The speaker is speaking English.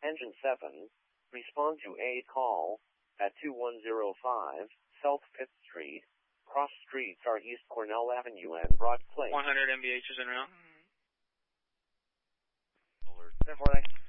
Engine 7, respond to a call at 2105 South 5th Street. Cross streets are East Cornell Avenue and Broad Place. 100 MBHs en route. Alert. 10-4,